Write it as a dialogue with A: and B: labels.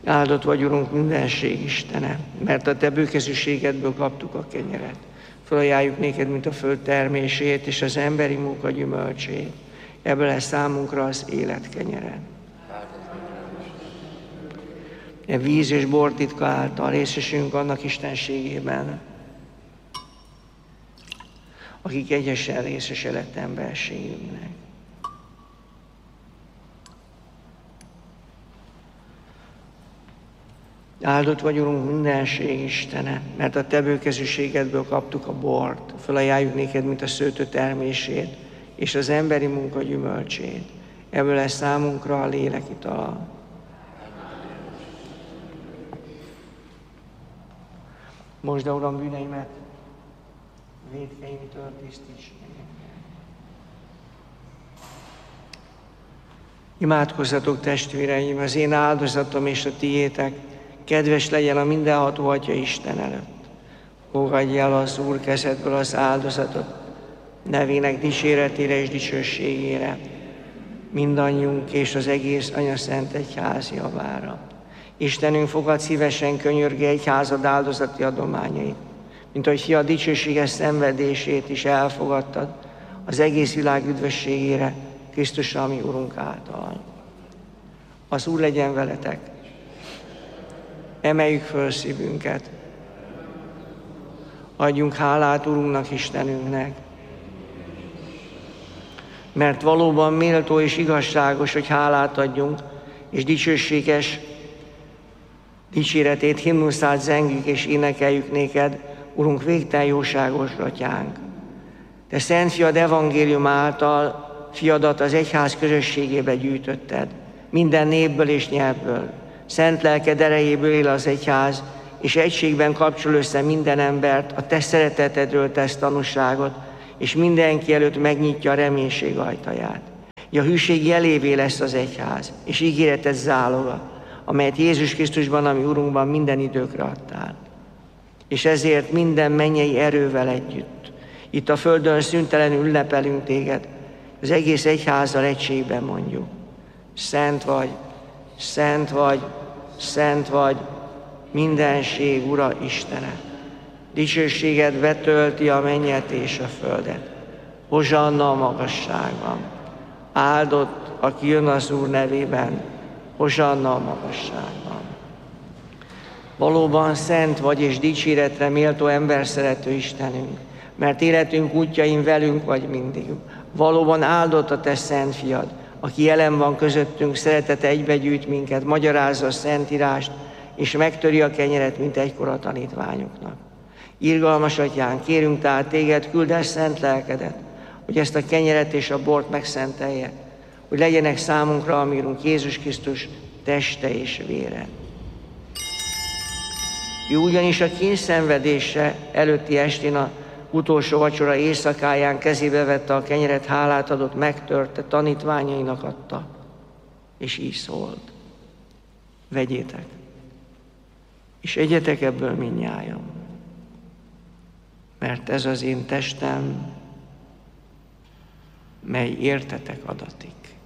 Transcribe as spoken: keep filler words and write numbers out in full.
A: Áldott vagy, Urunk, mindenség Istene, mert a Te bőkezűségedből kaptuk a kenyeret. Felajánljuk néked, mint a föld termését és az emberi munka gyümölcsét. Ebből lesz számunkra az élet kenyere. E víz és bor titka által részesünk annak istenségében, akik egyesen részese lett emberségünknek. Áldott vagy, Urunk, mindenség Istene, mert a Te bőkezűségedből kaptuk a bort. Felajánljuk néked, mint a szőtő termését és az emberi munka gyümölcsét. Ebből lesz számunkra a lélek itala. Mosd, Uram, bűneimet, vétkeimtől tisztíts meg. Imádkozzatok, testvéreim, az én áldozatom és a tiétek kedves legyen a mindenható Atya Isten előtt. Fogadj el az Úr kezedből az áldozatot, nevének dicséretére és dicsőségére, mindannyiunk és az egész Anyaszent Egyház javára. Istenünk, fogad szívesen könyörgő egyházad áldozati adományait, mint ahogy fia dicsőséges szenvedését is elfogadtad az egész világ üdvösségére, Krisztus, ami Urunk által. Az Úr legyen veletek. Emeljük föl szívünket. Adjunk hálát Urunknak, Istenünknek, mert valóban méltó és igazságos, hogy hálát adjunk, és dicsőséges dicséretét, himnuszát zengjük és énekeljük néked, Urunk, végtelen jóságos atyánk. Te szent fiad evangélium által fiadat az egyház közösségébe gyűjtötted, minden népből és nyelvből. Szent lelked erejéből él az egyház, és egységben kapcsol össze minden embert, a te szeretetedről tesz tanúságot, és mindenki előtt megnyitja a reménység ajtaját. A hűség jelévé lesz az egyház, és ígéreted záloga, amelyet Jézus Krisztusban, ami Urunkban minden időkre adtál. És ezért minden mennyei erővel együtt, itt a földön szüntelenül ünnepelünk téged, az egész egyházzal egységben mondjuk. Szent vagy, szent vagy, szent vagy, mindenség Ura Istene. Dicsőséged betölti a mennyet és a földet. Hozsanna a magasságban. Áldott, aki jön az Úr nevében. Hozsanna a magasságban. Valóban szent vagy és dicséretre méltó emberszerető Istenünk, mert életünk útjain velünk vagy mindig. Valóban áldott a te szent fiad, aki jelen van közöttünk, szeretete egybegyűjt minket, magyarázza a Szentírást, és megtöri a kenyeret, mint egykor a tanítványoknak. Irgalmas atyánk, kérünk tehát téged, küld el szent lelkedet, hogy ezt a kenyeret és a bort megszentelje, hogy legyenek számunkra, ami Urunk Jézus Krisztus teste és vére. Ő ugyanis a kényszenvedése előtti estén a utolsó vacsora éjszakáján kezébe vette a kenyeret, hálát adott, megtörte, tanítványainak adta, és így szólt: vegyétek, és egyetek ebből mindnyájan, mert ez az én testem, mely értetek adatik.